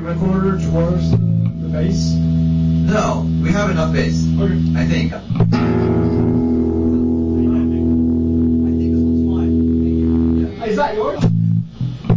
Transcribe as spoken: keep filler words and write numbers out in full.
recorder towards the bass? No, we have enough bass. Okay. I think. I think this one's fine. Is that yours?